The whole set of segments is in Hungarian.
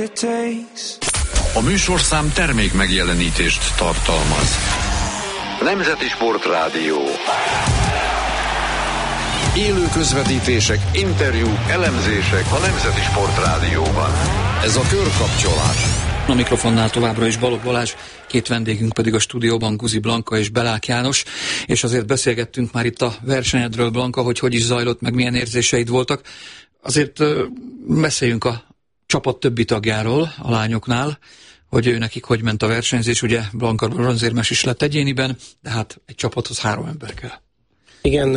A műsorszám termék megjelenítést tartalmaz. Nemzeti Sportrádió. Élő közvetítések, interjúk, elemzések a Nemzeti Sportrádióban. Ez a Körkapcsolás. A mikrofonnál továbbra is Balogh Balázs, két vendégünk pedig a stúdióban Guzi Blanka és Belák János, és azért beszélgettünk már itt a versenyedről, Blanka, hogy is zajlott, meg milyen érzéseid voltak. Azért beszéljünk a csapat többi tagjáról, a lányoknál, hogy ő nekik hogy ment a versenyzés. Ugye Blanka bronzérmes is lett egyéniben, de hát egy csapathoz 3 ember kell. Igen,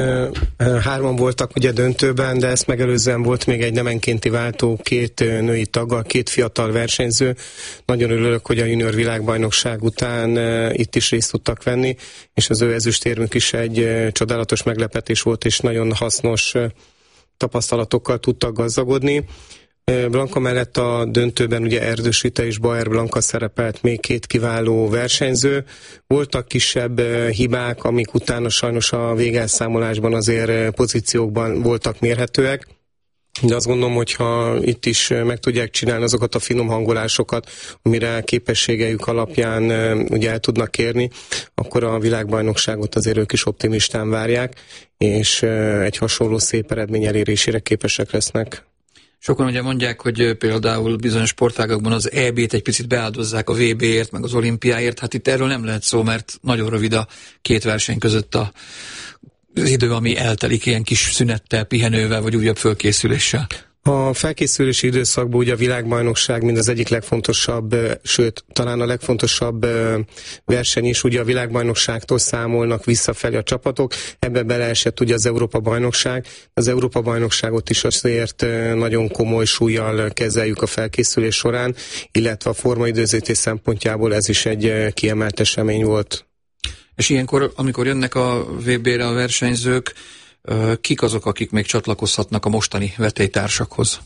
3 voltak ugye döntőben, de ezt megelőzően volt még egy nemenkénti váltó, 2 női taggal, 2 fiatal versenyző. Nagyon örülök, hogy a junior világbajnokság után itt is részt tudtak venni, és az ő ezüstérmük is egy csodálatos meglepetés volt, és nagyon hasznos tapasztalatokkal tudtak gazdagodni. Blanka mellett a döntőben ugye Erdős Rita és Bauer Blanka szerepelt, még 2 kiváló versenyző. Voltak kisebb hibák, amik utána sajnos a végelszámolásban azért pozíciókban voltak mérhetőek, de azt gondolom, hogyha itt is meg tudják csinálni azokat a finom hangolásokat, amire képességeik alapján ugye el tudnak érni, akkor a világbajnokságot azért ők is optimistán várják, és egy hasonló szép eredmény elérésére képesek lesznek. Sokan ugye mondják, hogy például bizonyos sportágakban az EB-t egy picit beáldozzák a VB-ért, meg az olimpiáért. Hát itt erről nem lehet szó, mert nagyon rövid a 2 verseny között az idő, ami eltelik ilyen kis szünettel, pihenővel, vagy újabb fölkészüléssel. A felkészülési időszakban ugye a világbajnokság mind az egyik legfontosabb, sőt, talán a legfontosabb verseny is, ugye a világbajnokságtól számolnak visszafelé a csapatok, ebbe beleesett ugye az Európa-bajnokság. Az Európa-bajnokságot is azért nagyon komoly súllyal kezeljük a felkészülés során, illetve a formaidőzítés szempontjából ez is egy kiemelt esemény volt. És ilyenkor, amikor jönnek a VB-re a versenyzők, kik azok, akik még csatlakozhatnak a mostani vetélytársakhoz?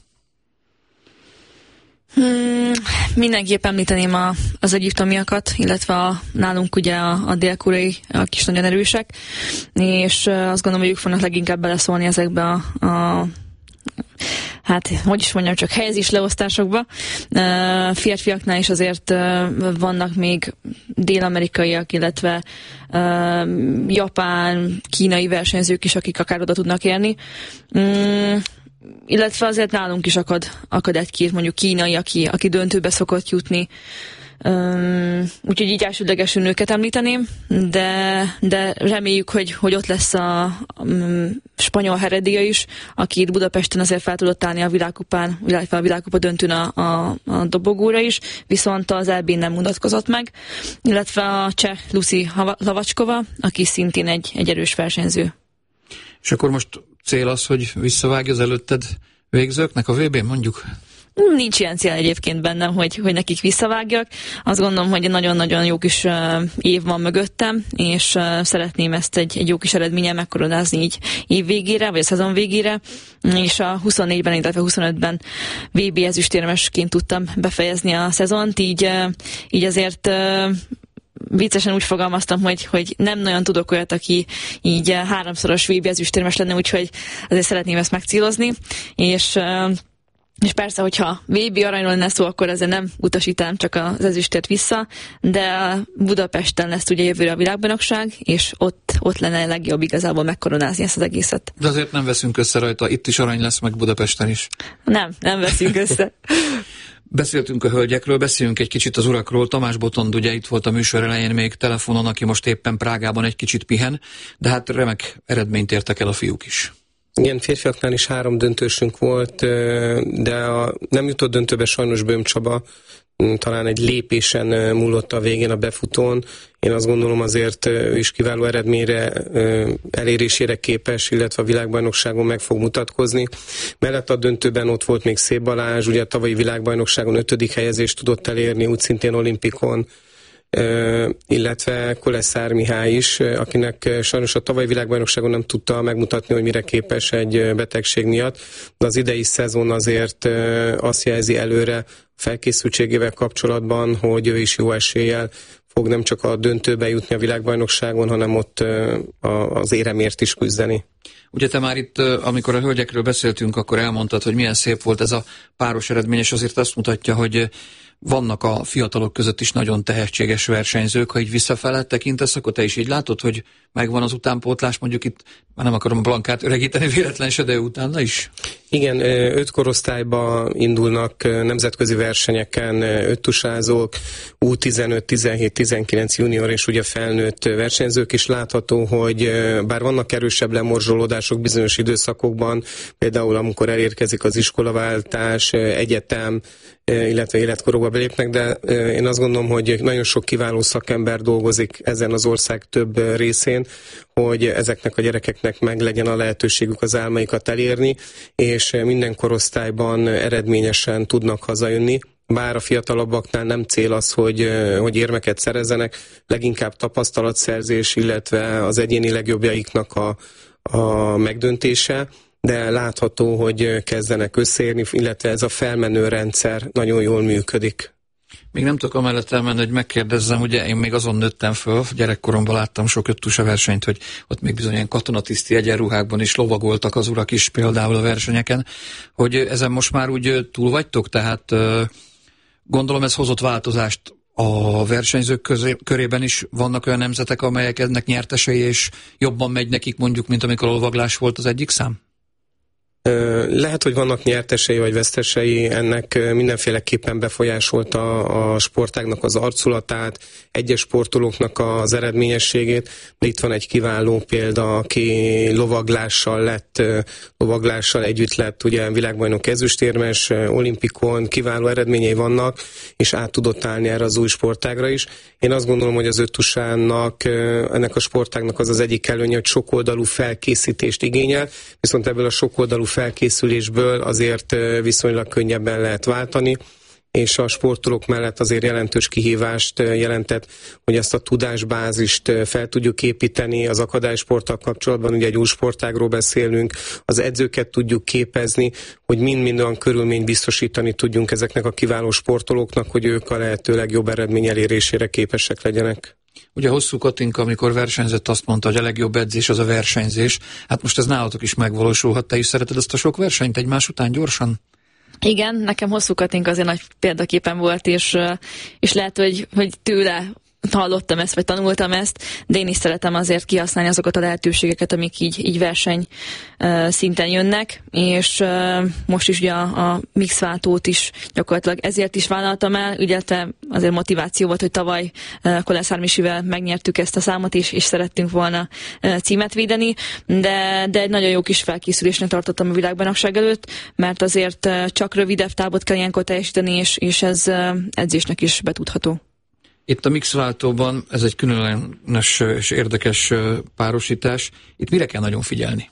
Mindenképp említeném az egyiptomiakat, illetve nálunk ugye a dél-koreai is nagyon erősek, és azt gondolom, hogy ők fognak leginkább beleszólni ezekbe hát, hogy is mondjam, csak helyezés leosztásokba. Férfiaknál is azért vannak még dél-amerikaiak, illetve japán, kínai versenyzők is, akik akár oda tudnak érni. Illetve azért nálunk is akad egy-két mondjuk kínai, aki döntőbe szokott jutni. Úgyhogy így elsődlegesen őket említeném, de reméljük, hogy ott lesz a spanyol Heredia is, aki itt Budapesten azért fel tudott állni a világkupán, illetve a világkupa döntőn a dobogóra is, viszont az EB-n nem mutatkozott meg, illetve a cseh Lucy Lavacskova, aki szintén egy erős versenyző. És akkor most cél az, hogy visszavágj az előtted végzőknek a VB-n, mondjuk? Nincs ilyen cél egyébként bennem, hogy nekik visszavágjak. Azt gondolom, hogy egy nagyon-nagyon jó kis év van mögöttem, és szeretném ezt egy jó kis eredménnyel megkoronázni így év végére, vagy a szezon végére, és a 24-ben, illetve 25-ben VB ezüstérmesként tudtam befejezni a szezont, így azért viccesen úgy fogalmaztam, hogy nem nagyon tudok olyat, aki így 3-szoros VB ezüstérmes lenne, úgyhogy azért szeretném ezt megcélozni, és persze, hogyha VB aranyról lenne szó, akkor ezzel nem utasítanám csak az ezüstért vissza, de Budapesten lesz ugye jövőre a világbajnokság, és ott lenne a legjobb igazából megkoronázni ezt az egészet. De azért nem veszünk össze rajta, itt is arany lesz, meg Budapesten is. Nem veszünk össze. Beszéltünk a hölgyekről, beszéljünk egy kicsit az urakról. Tamás Botond ugye itt volt a műsor elején még telefonon, aki most éppen Prágában egy kicsit pihen, de hát remek eredményt értek el a fiúk is. Igen, férfiaknál is 3 döntősünk volt, de nem jutott döntőbe sajnos Böhm Csaba, talán egy lépésen múlott a végén a befutón. Én azt gondolom azért ő is kiváló eredményre elérésére képes, illetve a világbajnokságon meg fog mutatkozni. Mellett a döntőben ott volt még Szép Balázs, ugye a tavalyi világbajnokságon 5. helyezést tudott elérni, úgy szintén olimpikon, illetve Koleszár Mihály is, akinek sajnos a tavalyi világbajnokságon nem tudta megmutatni, hogy mire képes egy betegség miatt, de az idei szezon azért azt jelzi előre felkészültségével kapcsolatban, hogy ő is jó eséllyel fog nem csak a döntőbe jutni a világbajnokságon, hanem ott az éremért is küzdeni. Ugye te már itt, amikor a hölgyekről beszéltünk, akkor elmondtad, hogy milyen szép volt ez a páros eredmény, és azért azt mutatja, hogy vannak a fiatalok között is nagyon tehetséges versenyzők. Ha így visszafele tekintesz, akkor te is így látod, hogy megvan az utánpótlás, mondjuk itt, már nem akarom Blankát öregíteni véletlen se, de utána is? Igen, 5 korosztályba indulnak nemzetközi versenyeken 5 tusázók, U15, 17, 19 junior és ugye felnőtt versenyzők is. Látható, hogy bár vannak erősebb lemorzsolódások bizonyos időszakokban, például amikor elérkezik az iskolaváltás, egyetem, illetve életkorokba belépnek, de én azt gondolom, hogy nagyon sok kiváló szakember dolgozik ezen az ország több részén, hogy ezeknek a gyerekeknek meg legyen a lehetőségük az álmaikat elérni, és minden korosztályban eredményesen tudnak hazajönni. Bár a fiatalabbaknál nem cél az, hogy érmeket szerezzenek, leginkább tapasztalatszerzés, illetve az egyéni legjobbjaiknak a megdöntése, de látható, hogy kezdenek összeérni, illetve ez a felmenő rendszer nagyon jól működik. Még nem tudok amellett elmenni, hogy megkérdezzem, ugye én még azon nőttem föl, gyerekkoromban láttam sok öttusa versenyt, hogy ott még bizony ilyen katonatiszti egyenruhákban is lovagoltak az urak is például a versenyeken, hogy ezen most már úgy túl vagytok, tehát gondolom ez hozott változást a versenyzők körében is. Vannak olyan nemzetek, amelyek ennek nyertesei, és jobban megy nekik mondjuk, mint amikor a lovaglás volt az egyik szám? Lehet, hogy vannak nyertesei vagy vesztesei, ennek mindenféleképpen befolyásolta a sportágnak az arculatát, egyes sportolóknak az eredményességét, de itt van egy kiváló példa, aki lovaglással együtt lett ugye világbajnok ezüstérmes, olimpikon, kiváló eredményei vannak, és át tudott állni erre az új sportágra is. Én azt gondolom, hogy az öttusának, ennek a sportágnak az egyik előnye, hogy sokoldalú felkészítést igényel, viszont ebből a sokoldalú felkészülésből azért viszonylag könnyebben lehet váltani, és a sportolók mellett azért jelentős kihívást jelentett, hogy ezt a tudásbázist fel tudjuk építeni az akadálysporttal kapcsolatban, ugye egy új sportágról beszélünk, az edzőket tudjuk képezni, hogy mind-mind olyan körülményt biztosítani tudjunk ezeknek a kiváló sportolóknak, hogy ők a lehető legjobb eredmény elérésére képesek legyenek. Ugye Hosszú Katinka, amikor versenyzett, azt mondta, hogy a legjobb edzés az a versenyzés. Hát most ez nálatok is megvalósulhat. Te is szereted ezt a sok versenyt egymás után gyorsan? Igen, nekem Hosszú Katinka azért nagy példaképen volt, és lehet, hogy tőle hallottam ezt, vagy tanultam ezt, de én is szeretem azért kihasználni azokat a lehetőségeket, amik így verseny szinten jönnek, és most is ugye a mixváltót is gyakorlatilag ezért is vállaltam el, illetve azért motiváció volt, hogy tavaly Kolász Ármisivel megnyertük ezt a számot, és szerettünk volna címet védeni, de egy nagyon jó kis felkészülésnek tartottam a világbajnokság előtt, mert azért csak rövidebb távot kell ilyenkor teljesíteni, és ez edzésnek is betudható. Itt a mixváltóban ez egy különleges és érdekes párosítás. Itt mire kell nagyon figyelni?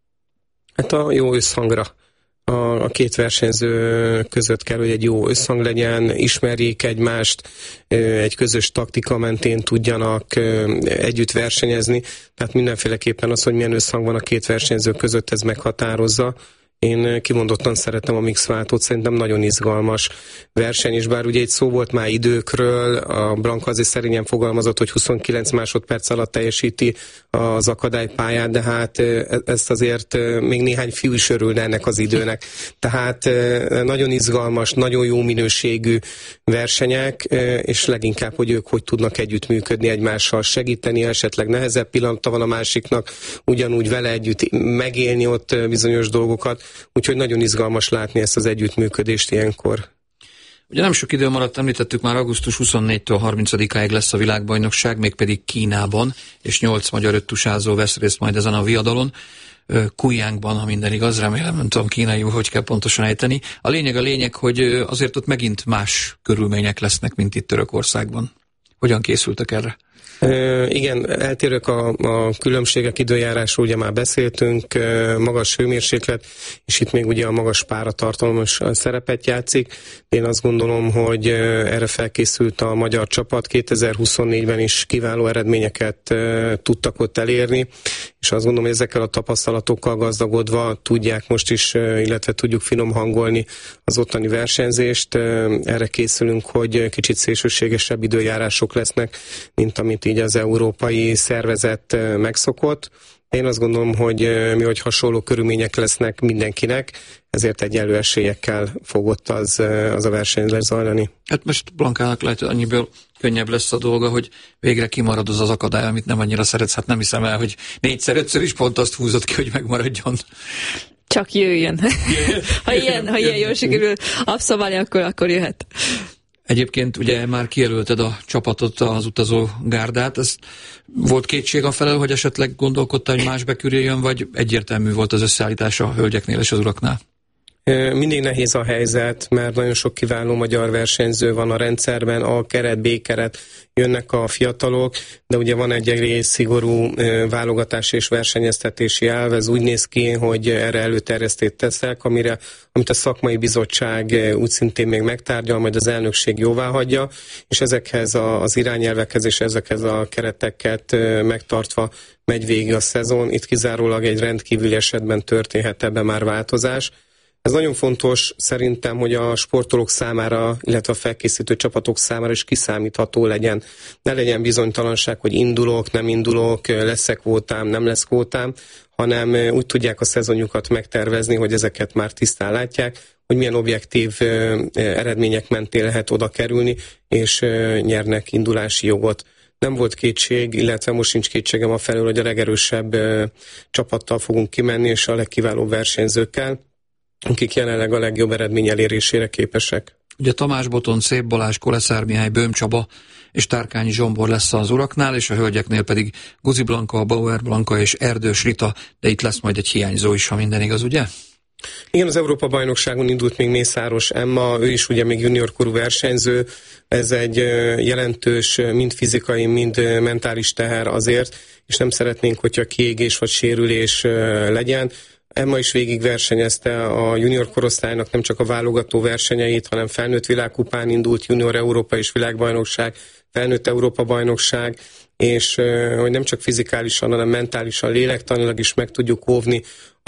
Hát a jó összhangra. A két versenyző között kell, hogy egy jó összhang legyen, ismerjék egymást, egy közös taktika mentén tudjanak együtt versenyezni. Tehát mindenféleképpen az, hogy milyen összhang van a két versenyző között, ez meghatározza. Én kimondottan szeretem a mixváltót, szerintem nagyon izgalmas verseny, és bár ugye egy szó volt már időkről, a Blanka azért szerényen fogalmazott, hogy 29 másodperc alatt teljesíti az akadálypályát, de hát ezt azért még néhány fiú is örülne ennek az időnek. Tehát nagyon izgalmas, nagyon jó minőségű versenyek, és leginkább, hogy ők hogy tudnak együttműködni egymással, segíteni, esetleg nehezebb pillanata van a másiknak, ugyanúgy vele együtt megélni ott bizonyos dolgokat. Úgyhogy nagyon izgalmas látni ezt az együttműködést ilyenkor. Ugye nem sok idő maradt, említettük már, augusztus 24-től 30-áig lesz a világbajnokság, mégpedig Kínában, és 8 magyar öttusázó vesz részt majd ezen a viadalon. Kujjánkban, ha minden igaz, remélem, nem tudom kínaiul, hogy kell pontosan ejteni. A lényeg, hogy azért ott megint más körülmények lesznek, mint itt Törökországban. Hogyan készültek erre? Igen, eltérők a különbségek, időjárásról ugye már beszéltünk, magas hőmérséklet, és itt még ugye a magas páratartalom is szerepet játszik. Én azt gondolom, hogy erre felkészült a magyar csapat, 2024-ben is kiváló eredményeket tudtak ott elérni, és azt gondolom, hogy ezekkel a tapasztalatokkal gazdagodva tudják most is, illetve tudjuk finom hangolni az ottani versenyzést. Erre készülünk, hogy kicsit szélsőségesebb időjárások lesznek, mint amit így az európai szervezet megszokott. Én azt gondolom, hogy hasonló körülmények lesznek mindenkinek, ezért egyenlő esélyekkel fog ott az a verseny lezajlani. Hát most Blankának lehet, hogy annyiből könnyebb lesz a dolga, hogy végre kimarad az akadály, amit nem annyira szeretsz. Hát nem hiszem el, hogy 4-5-ször is pont azt húzott ki, hogy megmaradjon. Csak jöjjön. ha ilyen jól sikerül abszolválni, akkor jöhet. Egyébként ugye már kijelölted a csapatot, az utazó gárdát. Ez volt kétség afelől, hogy esetleg gondolkodtál, hogy más bekürüljön, vagy egyértelmű volt az összeállítás a hölgyeknél és az uraknál? Mindig nehéz a helyzet, mert nagyon sok kiváló magyar versenyző van a rendszerben, A keret, B keret, jönnek a fiatalok, de ugye van egy egész szigorú válogatás és versenyeztetési elv, ez úgy néz ki, hogy erre előterjesztést teszek, amit a szakmai bizottság úgy szintén még megtárgyal, majd az elnökség jóváhagyja, és ezekhez az irányelvekhez és ezekhez a kereteket megtartva megy végig a szezon. Itt kizárólag egy rendkívüli esetben történhet ebben már változás. Ez nagyon fontos szerintem, hogy a sportolók számára, illetve a felkészítő csapatok számára is kiszámítható legyen. Ne legyen bizonytalanság, hogy indulok, nem indulok, lesz-e kvótám, nem lesz kvótám, hanem úgy tudják a szezonjukat megtervezni, hogy ezeket már tisztán látják, hogy milyen objektív eredmények mentén lehet oda kerülni, és nyernek indulási jogot. Nem volt kétség, illetve most sincs kétségem afelől, hogy a legerősebb csapattal fogunk kimenni, és a legkiválóbb versenyzőkkel, akik jelenleg a legjobb eredmény elérésére képesek. Ugye Tamás Botond, Szép Balázs, Koleszár Mihály, Böhm Csaba és Tárkányi Zsombor lesz az uraknál, és a hölgyeknél pedig Guzi Blanka, Bauer Blanka és Erdős Rita, de itt lesz majd egy hiányzó is, ha minden igaz, ugye? Igen, az Európa-bajnokságon indult még Mészáros Emma, ő is ugye még juniorkorú versenyző, ez egy jelentős, mind fizikai, mind mentális teher azért, és nem szeretnénk, hogyha kiégés vagy sérülés legyen. Emma is végig versenyezte a junior korosztálynak nem csak a válogató versenyeit, hanem felnőtt világkupán indult, junior Európa és világbajnokság, felnőtt Európa-bajnokság, és hogy nem csak fizikálisan, hanem mentálisan, lélektanilag is meg tudjuk óvni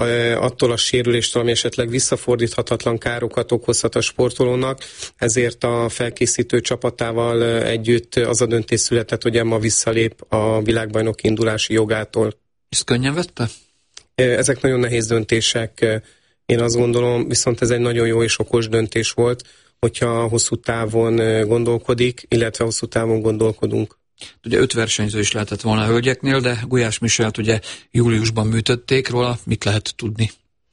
attól a sérüléstől, ami esetleg visszafordíthatatlan károkat okozhat a sportolónak, ezért a felkészítő csapatával együtt az a döntés született, hogy Emma visszalép a világbajnok indulási jogától. Ezt könnyen vette? Ezek nagyon nehéz döntések, én azt gondolom, viszont ez egy nagyon jó és okos döntés volt, hogyha hosszú távon gondolkodik, illetve hosszú távon gondolkodunk. Ugye 5 versenyző is lehetett volna a hölgyeknél, de Gulyás Michelt ugye júliusban műtötték róla, mit lehet tudni?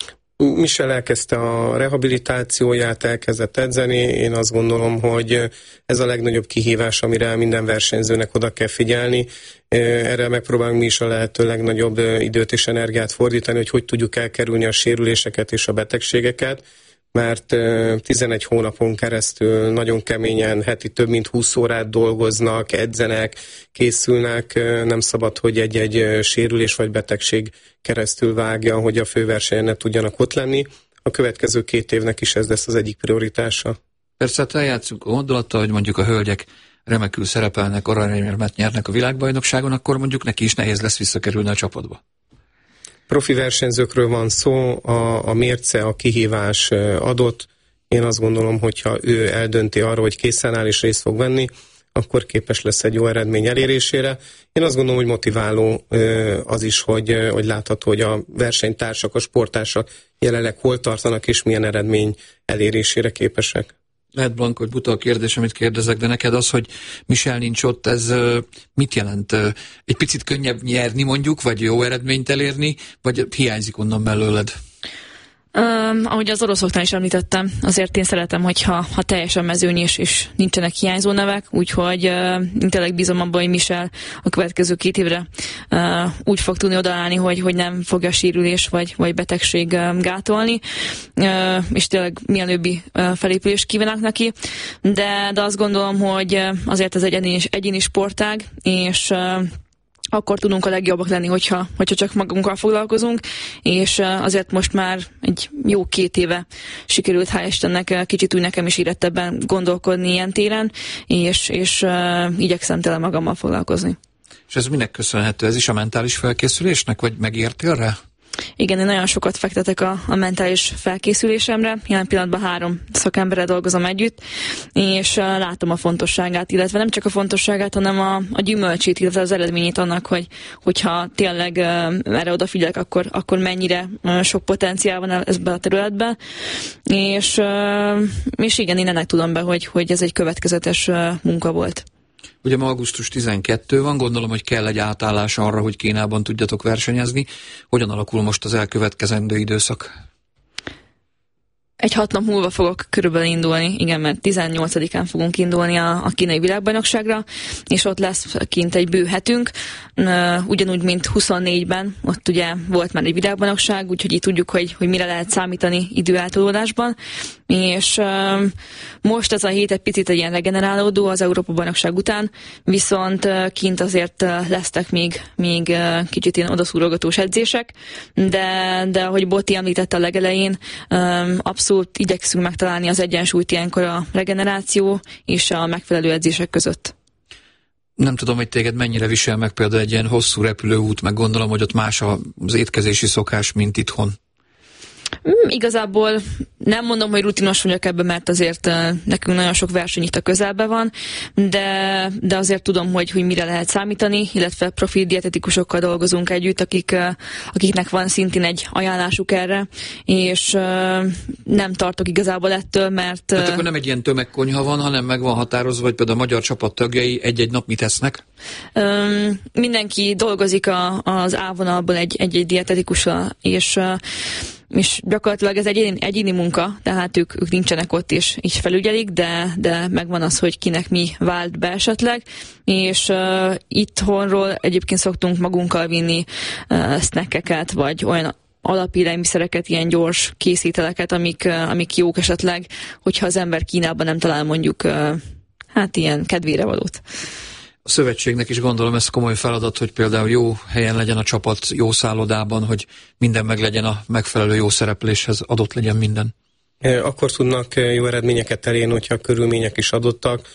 Michel elkezdte a rehabilitációját, elkezdett edzeni. Én azt gondolom, hogy ez a legnagyobb kihívás, amire minden versenyzőnek oda kell figyelni. Erre megpróbálunk mi is a lehető legnagyobb időt és energiát fordítani, hogy tudjuk elkerülni a sérüléseket és a betegségeket, mert 11 hónapon keresztül nagyon keményen, heti több mint 20 órát dolgoznak, edzenek, készülnek, nem szabad, hogy egy sérülés vagy betegség keresztül vágja, hogy a főversenyen ne tudjanak ott lenni. A következő 2 évnek is ez lesz az egyik prioritása. Persze, hát eljátszunk a gondolattal, hogy mondjuk a hölgyek remekül szerepelnek, aranyérmet nyernek a világbajnokságon, akkor mondjuk neki is nehéz lesz visszakerülni a csapatba. Profi versenyzőkről van szó, a mérce, a kihívás adott. Én azt gondolom, hogyha ő eldönti arra, hogy készen áll és részt fog venni, akkor képes lesz egy jó eredmény elérésére. Én azt gondolom, hogy motiváló az is, hogy látható, hogy a versenytársak, a sporttársak jelenleg hol tartanak és milyen eredmény elérésére képesek. Lehet, Blanka, hogy buta a kérdés, amit kérdezek, de neked az, hogy Michel nincs ott, ez mit jelent? Egy picit könnyebb nyerni mondjuk, vagy jó eredményt elérni, vagy hiányzik onnan belőled? Ahogy az oroszoknál is említettem, azért én szeretem, hogyha teljesen mezőny és nincsenek hiányzó nevek, úgyhogy tényleg bízom abban, hogy Michel a következő 2 évre úgy fog tudni odaállni, hogy nem fogja sérülés vagy betegség gátolni, és tényleg mielőbbi felépülést kívánok neki, de azt gondolom, hogy azért ez egy egyéni sportág, és akkor tudunk a legjobbak lenni, hogyha csak magunkkal foglalkozunk, és azért most már egy jó 2 éve sikerült, hál' Istennek, kicsit úgy nekem is érettebben gondolkodni ilyen téren, és igyekszem tele magammal foglalkozni. És ez minek köszönhető? Ez is a mentális felkészülésnek, vagy megértél rá? Igen, én nagyon sokat fektetek a mentális felkészülésemre. Jelen pillanatban 3 szakemberrel dolgozom együtt, és látom a fontosságát, illetve nem csak a fontosságát, hanem a gyümölcsét, illetve az eredményét annak, hogyha tényleg erre odafigyelek, akkor mennyire sok potenciál van ebben a területben. És igen, én ennek tudom be, hogy ez egy következetes munka volt. Ugye ma augusztus 12 van, gondolom, hogy kell egy átállás arra, hogy Kínában tudjatok versenyezni. Hogyan alakul most az elkövetkezendő időszak? Egy 6 nap múlva fogok körülbelül indulni, igen, mert 18-án fogunk indulni a kínai világbajnokságra, és ott lesz kint egy bő hetünk, ugyanúgy, mint 24-ben, ott ugye volt már egy világbajnokság, úgyhogy így tudjuk, hogy mire lehet számítani időeltolódásban, és most ez a hét egy picit egy ilyen regenerálódó az Európa-bajnokság után, viszont kint azért lesznek még kicsit ilyen odaszúrogatós edzések, de ahogy Boti említette a legelején, abszolút igyekszünk megtalálni az egyensúlyt ilyenkor a regeneráció és a megfelelő edzések között. Nem tudom, hogy téged mennyire visel meg például egy ilyen hosszú repülőút, meg gondolom, hogy ott más az étkezési szokás, mint itthon. Igazából nem mondom, hogy rutinos vagyok ebben, mert azért nekünk nagyon sok verseny itt a közelben van, de azért tudom, hogy mire lehet számítani, illetve profi dietetikusokkal dolgozunk együtt, akiknek van szintén egy ajánlásuk erre, és nem tartok igazából ettől, mert... Tehát akkor nem egy ilyen tömegkonyha van, hanem meg van határozva, hogy például a magyar csapat tagjai egy-egy nap mit esznek? Mindenki dolgozik az A-vonalból egy dietetikussal, és gyakorlatilag ez egy egyéni munka, tehát ők nincsenek ott és így felügyelik, de megvan az, hogy kinek mi vált be esetleg, és itthonról egyébként szoktunk magunkkal vinni snackeket, vagy olyan alapélelmiszereket, ilyen gyors készételeket, amik jók esetleg, hogyha az ember Kínában nem talál mondjuk ilyen kedvére valót. A szövetségnek is gondolom ez komoly feladat, hogy például jó helyen legyen a csapat, jó szállodában, hogy minden meg legyen a megfelelő jó szerepléshez, adott legyen minden. Akkor tudnak jó eredményeket elérni, hogyha a körülmények is adottak.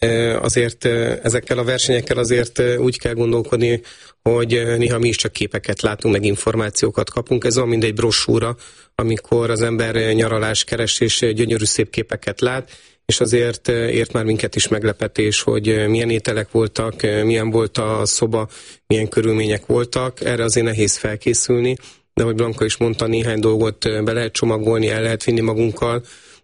Azért ezekkel a versenyekkel azért úgy kell gondolkodni, hogy néha mi is csak képeket látunk, meg információkat kapunk. Ez olyan, mint egy brossúra, amikor az ember nyaralás keres és gyönyörű szép képeket lát, és azért ért már minket is meglepetés, hogy milyen ételek voltak, milyen volt a szoba, milyen körülmények voltak. Erre azért nehéz felkészülni, de ahogy Blanka is mondta, néhány dolgot be lehet csomagolni, el lehet vinni magunkkal,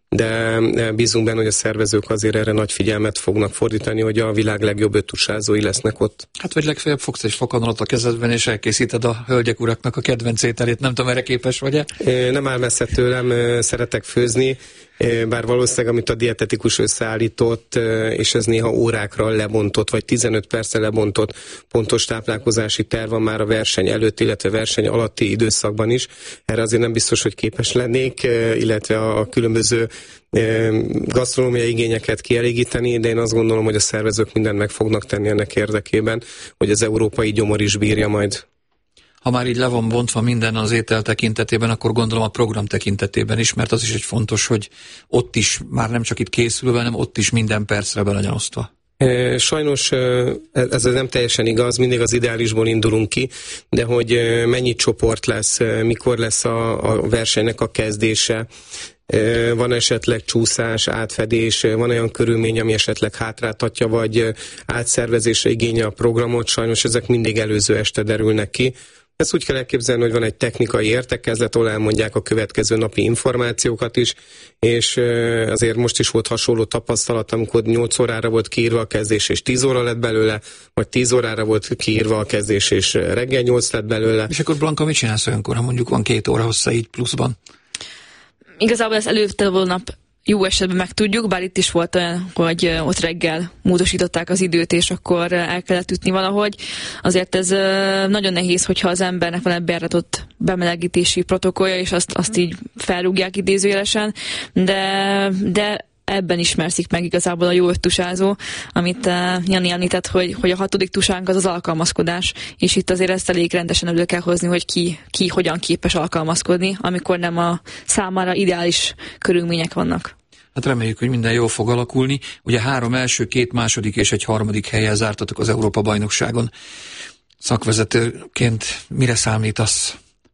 de bízunk benne, hogy a szervezők azért erre nagy figyelmet fognak fordítani, hogy a világ legjobb öttusázói lesznek ott. Hát vagy legfeljebb fogsz egy fakanolat a kezedben, és elkészíted a hölgyek uraknak a kedvenc ételét. Nem tudom, erre képes vagy-e? Nem áll messze tőlem, szeretek főzni, bár valószínűleg, amit a dietetikus összeállított, és ez néha órákra lebontott, vagy 15 percre lebontott pontos táplálkozási terv van már a verseny előtt, illetve verseny alatti időszakban is. Erre azért nem biztos, hogy képes lennék, illetve a különböző gasztronómiai igényeket kielégíteni, de én azt gondolom, hogy a szervezők mindent meg fognak tenni ennek érdekében, hogy az európai gyomor is bírja majd. Ha már így le van bontva minden az étel tekintetében, akkor gondolom a program tekintetében is, mert az is egy fontos, hogy ott is, már nem csak itt készülve, hanem ott is minden percre be legyen osztva. Sajnos ez nem teljesen igaz, mindig az ideálisból indulunk ki, de hogy mennyi csoport lesz, mikor lesz a versenynek a kezdése, van esetleg csúszás, átfedés, van olyan körülmény, ami esetleg hátráltatja, vagy átszervezésre igénye a programot, sajnos ezek mindig előző este derülnek ki. Ezt úgy kell elképzelni, hogy van egy technikai értekezlet, ahol elmondják a következő napi információkat is, és azért most is volt hasonló tapasztalat, amikor 8 órára volt kiírva a kezdés, és 10 óra lett belőle, vagy 10 órára volt kiírva a kezdés, és reggel 8 lett belőle. És akkor Blanka, mit csinálsz olyankor, ha mondjuk van 2 óra hossza így pluszban? Igazából ez előtte nap jó esetben megtudjuk, bár itt is volt olyan, hogy ott reggel módosították az időt, és akkor el kellett ütni valahogy. Azért ez nagyon nehéz, hogyha az embernek van egy bejáratott bemelegítési protokollja, és azt így felrúgják idézőjelesen, de ebben ismerszik meg igazából a jó öttusázó, amit Jani említett, hogy a 6. tusánk az alkalmazkodás, és itt azért ezt elég rendesen elő kell hozni, hogy ki hogyan képes alkalmazkodni, amikor nem a számára ideális körülmények vannak. Hát reméljük, hogy minden jól fog alakulni. Ugye 3 első, 2 második és egy 3. helyen zártatok az Európa-bajnokságon. Szakvezetőként mire számítasz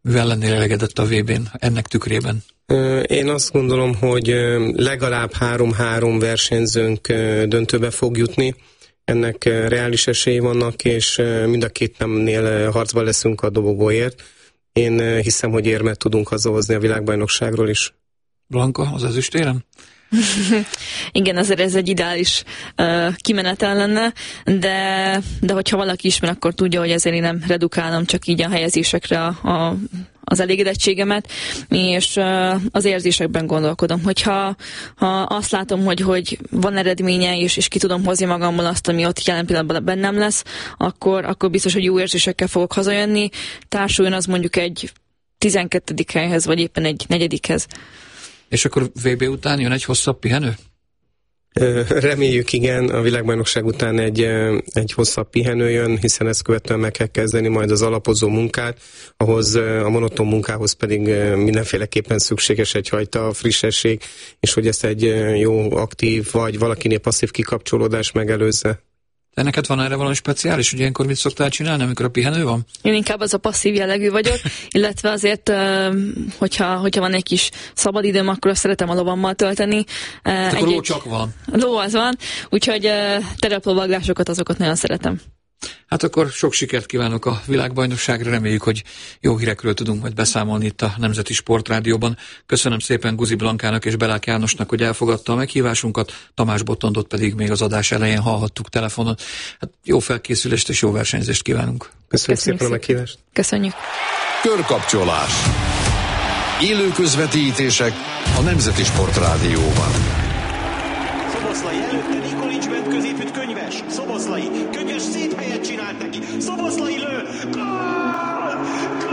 mivel lennél elégedett a VB-n ennek tükrében? Én azt gondolom, hogy legalább 3 versenyzőnk döntőbe fog jutni. Ennek reális esélyi vannak, és mind a két nemnél harcban leszünk a dobogóért. Én hiszem, hogy érmet tudunk hazahozni a világbajnokságról is. Blanka, az ezüstérem? Igen, azért ez egy ideális kimenetel lenne, de hogyha valaki ismer, akkor tudja, hogy ezért én nem redukálom csak így a helyezésekre az elégedettségemet, és az érzésekben gondolkodom. Hogyha azt látom, hogy van eredménye, és ki tudom hozni magamból azt, ami ott jelen pillanatban bennem lesz, akkor biztos, hogy jó érzésekkel fogok hazajönni. Társuljon az mondjuk egy 12. helyhez, vagy éppen egy 4. És akkor VB után jön egy hosszabb pihenő? Reméljük, igen, a világbajnokság után egy hosszabb pihenő jön, hiszen ezt követően meg kell kezdeni majd az alapozó munkát, ahhoz a monoton munkához pedig mindenféleképpen szükséges egyfajta frissesség, és hogy ezt egy jó, aktív vagy valakinél passzív kikapcsolódás megelőzze. De neked van erre valami speciális, hogy ilyenkor mit szoktál csinálni, amikor a pihenő van? Én inkább az a passzív jellegű vagyok, illetve azért, hogyha van egy kis szabadidőm, akkor azt szeretem a lovammal tölteni. Akkor ló csak van. Ló az van, úgyhogy tereplovaglásokat, azokat nagyon szeretem. Hát akkor sok sikert kívánok a világbajnokságra, reméljük, hogy jó hírekről tudunk majd beszámolni itt a Nemzeti Sportrádióban. Köszönöm szépen Guzi Blankának és Belák Jánosnak, hogy elfogadta a meghívásunkat, Tamás Botondot pedig még az adás elején hallhattuk telefonon. Hát jó felkészülést és jó versenyzést kívánunk. Köszönjük szépen a meghívást. Köszönjük. Körkapcsolás. Élő közvetítések a Nemzeti Sportrádióban. Szoboszlai előtte Nikolics ment középütt Könyves. Szoboszlai, Könyves szép helyet csinált neki. Szoboszlai lő. Gól!